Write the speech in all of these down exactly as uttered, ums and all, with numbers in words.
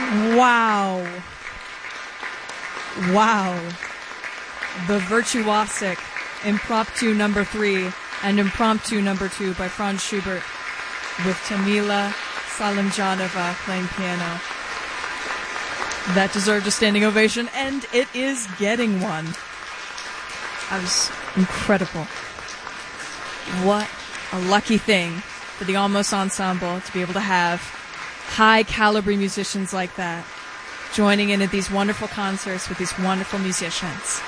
Wow. Wow. The virtuosic Impromptu number three and Impromptu number two by Franz Schubert with Tamila Salimjanova playing piano. That deserved a standing ovation, and it is getting one. That was incredible. What a lucky thing for the Almost Ensemble to be able to have high caliber musicians like that joining in at these wonderful concerts with these wonderful musicians.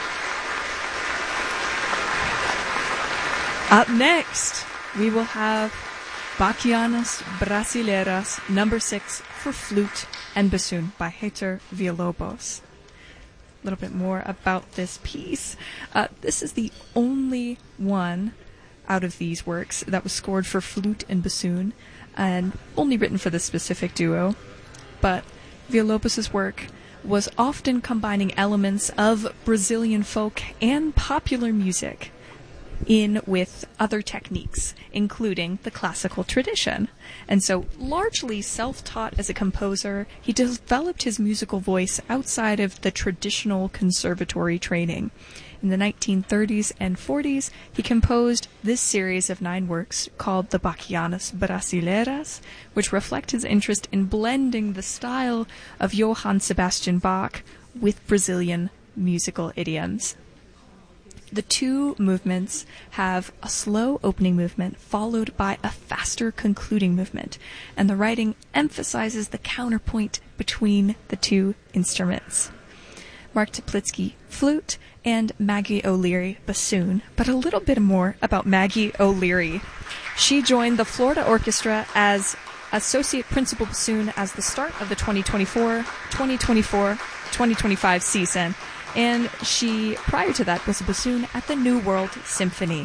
Up next, we will have Bachianas Brasileiras number six for flute and bassoon by Heitor Villa-Lobos. A little bit more about this piece. Uh, this is the only one out of these works that was scored for flute and bassoon, and only written for this specific duo. But Villa-Lobos' work was often combining elements of Brazilian folk and popular music in with other techniques, including the classical tradition. And so, largely self-taught as a composer, he developed his musical voice outside of the traditional conservatory training. In the nineteen thirties and forties, he composed this series of nine works called the Bachianas Brasileiras, which reflect his interest in blending the style of Johann Sebastian Bach with Brazilian musical idioms. The two movements have a slow opening movement followed by a faster concluding movement, and the writing emphasizes the counterpoint between the two instruments. Mark Teplitsky, flute, and Maggie O'Leary, bassoon, but a little bit more about Maggie O'Leary. She joined the Florida Orchestra as Associate Principal Bassoon as the start of the twenty twenty-four twenty twenty-four twenty twenty-five season, and she, prior to that, was a bassoon at the New World Symphony.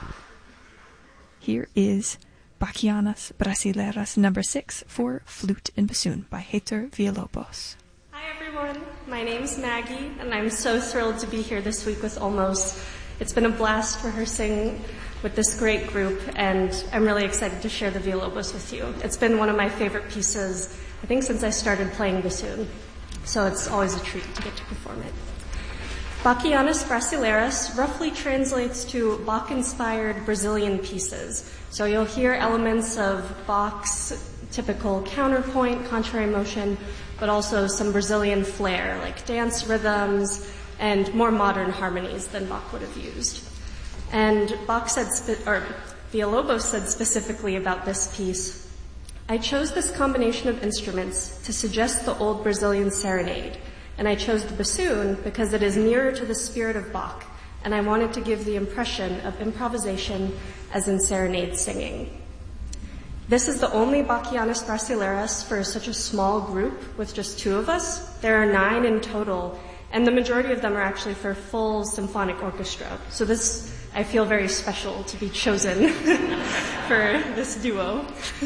Here is Bachianas Brasileiras number six for flute and bassoon by Heitor Villa-Lobos. Hi everyone, my name's Maggie, and I'm so thrilled to be here this week with Almost. It's been a blast rehearsing with this great group, and I'm really excited to share the Villa-Lobos with you. It's been one of my favorite pieces, I think, since I started playing bassoon, so it's always a treat to get to perform it. Bachianas Brasileiras roughly translates to Bach-inspired Brazilian pieces. So you'll hear elements of Bach's typical counterpoint, contrary motion, but also some Brazilian flair, like dance rhythms and more modern harmonies than Bach would have used. And Bach said, spe- or Villa-Lobos said specifically about this piece, I chose this combination of instruments to suggest the old Brazilian serenade, and I chose the bassoon because it is nearer to the spirit of Bach, and I wanted to give the impression of improvisation as in serenade singing. This is the only Bachianas Brasileiras for such a small group with just two of us. There are nine in total, and the majority of them are actually for full symphonic orchestra. So this, I feel very special to be chosen for this duo.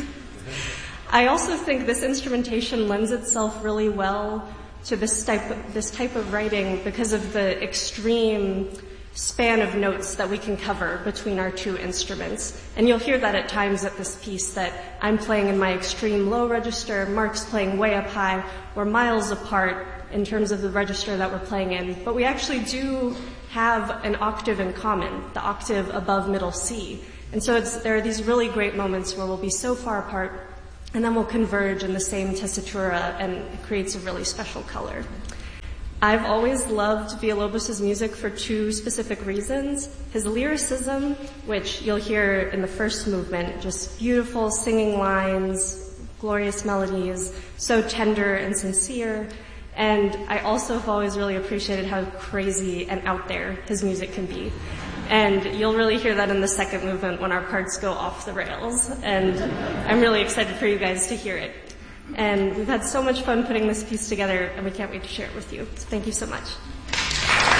I also think this instrumentation lends itself really well to this type of, this type of writing because of the extreme span of notes that we can cover between our two instruments. And you'll hear that at times at this piece, that I'm playing in my extreme low register, Mark's playing way up high. We're miles apart in terms of the register that we're playing in, but we actually do have an octave in common, the octave above middle C. And so it's, there are these really great moments where we'll be so far apart, and then we'll converge in the same tessitura, and it creates a really special color. I've always loved Villa-Lobos' music for two specific reasons. His lyricism, which you'll hear in the first movement, just beautiful singing lines, glorious melodies, so tender and sincere. And I also have always really appreciated how crazy and out there his music can be. And you'll really hear that in the second movement when our parts go off the rails. And I'm really excited for you guys to hear it. And we've had so much fun putting this piece together, and we can't wait to share it with you. So thank you so much.